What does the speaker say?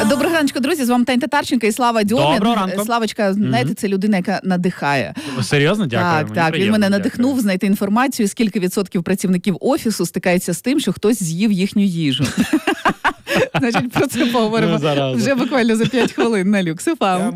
Доброго ранку, друзі, з вами Таня Татарченко і Слава Дьомін. Доброго ранку. Славочка, знаєте, це людина, яка надихає. Серйозно? Дякую. Так, він мене надихнув знайти інформацію, скільки відсотків працівників офісу стикається з тим, що хтось з'їв їхню їжу. Значить, про це поговоримо вже буквально за 5 хвилин на Люкс ФМ.